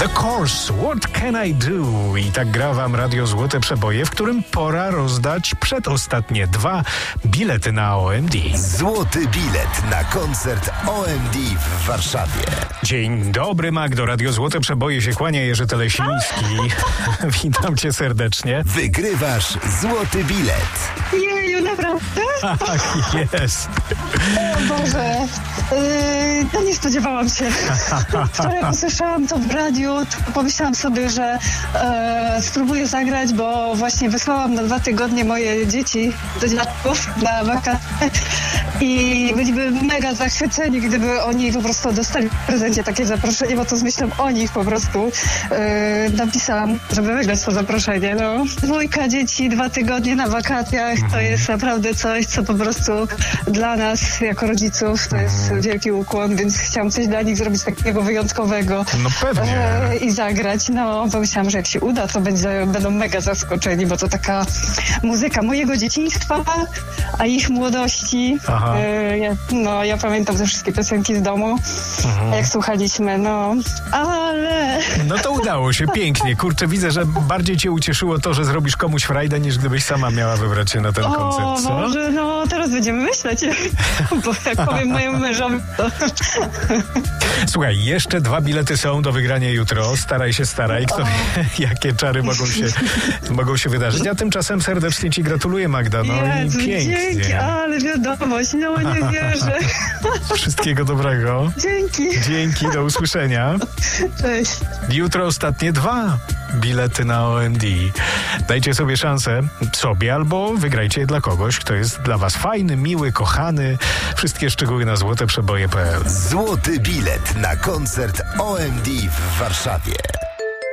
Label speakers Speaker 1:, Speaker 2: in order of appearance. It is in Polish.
Speaker 1: The Course, What Can I Do? I tak gra wam Radio Złote Przeboje, w którym pora rozdać przedostatnie 2 bilety na OMD.
Speaker 2: Złoty bilet na koncert OMD w Warszawie.
Speaker 1: Dzień dobry, Magdo. Radio Złote Przeboje się kłania, Jerzy Telesiński. Witam cię serdecznie.
Speaker 2: Wygrywasz złoty bilet.
Speaker 3: Jeju, naprawdę?
Speaker 1: Tak jest.
Speaker 3: O Boże, no nie spodziewałam się. Wczoraj usłyszałam to w radiu, to pomyślałam sobie, że spróbuję zagrać, bo właśnie wysłałam na 2 tygodnie moje dzieci do dziadków na wakacje i byliby mega zachwyceni, gdyby oni po prostu dostali w prezencie takie zaproszenie, bo to z myślą o nich po prostu napisałam, żeby wygrać to zaproszenie. No. 2 dzieci, 2 tygodnie na wakacjach, to jest naprawdę coś, co po prostu dla nas jako rodziców to jest wielki ukłon, więc chciałam coś dla nich zrobić takiego wyjątkowego.
Speaker 1: No pewnie.
Speaker 3: I zagrać. No, pomyślałam, że jak się uda, to będą mega zaskoczeni, bo to taka muzyka mojego dzieciństwa, a ich młodości. Ja pamiętam te wszystkie piosenki z domu, jak słuchaliśmy, ale...
Speaker 1: No to udało się, pięknie. Kurczę, widzę, że bardziej cię ucieszyło to, że zrobisz komuś frajdę, niż gdybyś sama miała wybrać się na ten koncert, co?
Speaker 3: Może, teraz będziemy myśleć, bo jak powiem mojemu mężowi, to...
Speaker 1: Słuchaj, jeszcze 2 bilety są do wygrania jutro. Staraj. Kto wie, jakie czary mogą się wydarzyć. A tymczasem serdecznie ci gratuluję, Magda.
Speaker 3: Jezu,
Speaker 1: I pięknie.
Speaker 3: dzięki, ale wiadomość, nie wierzę.
Speaker 1: Wszystkiego dobrego.
Speaker 3: Dzięki,
Speaker 1: do usłyszenia.
Speaker 3: Cześć.
Speaker 1: Jutro ostatnie 2 bilety na OMD. Dajcie sobie szansę sobie albo wygrajcie je dla kogoś, kto jest dla was fajny, miły, kochany. Wszystkie szczegóły na złoteprzeboje.pl.
Speaker 2: Złoty bilet na koncert OMD w Warszawie.